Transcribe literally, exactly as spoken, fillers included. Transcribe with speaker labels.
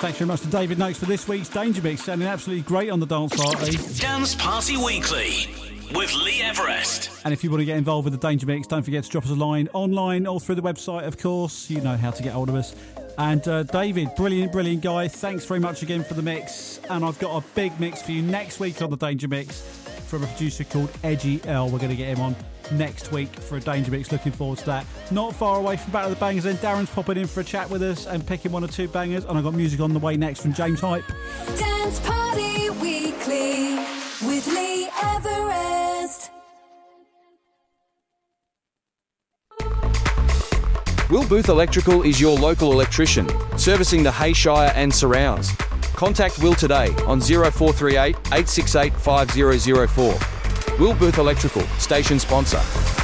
Speaker 1: Thanks very much to David Noakes for this week's Danger Mix, sounding absolutely great on the dance party.
Speaker 2: Dance Party Weekly with Lee Everest.
Speaker 1: And if you want to get involved with the Danger Mix, don't forget to drop us a line online or through the website, of course. You know how to get hold of us. And uh, David, brilliant, brilliant guy. Thanks very much again for the mix. And I've got a big mix for you next week on the Danger Mix from a producer called Edgy L. We're going to get him on next week for a Danger Mix. Looking forward to that. Not far away from Battle of the Bangers, then Darren's popping in for a chat with us and picking one or two bangers. And I've got music on the way next from James Hype.
Speaker 3: Dance Party Weekly with Lee Everest.
Speaker 4: Will Booth Electrical is your local electrician, servicing the Hayshire and surrounds. Contact Will today on zero four three eight, eight six eight, five zero zero four. Will Booth Electrical, station sponsor.